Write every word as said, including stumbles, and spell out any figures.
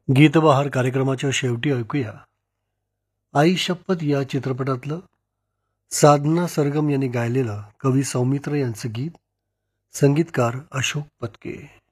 गीतबहार कार्यक्रमाच्या शेवटी ऐकूया आई शपथ या चित्रपटातलं साधना सरगम यांनी गायलेलं कवी सौमित्र यांचं गीत, संगीतकार अशोक पत्के.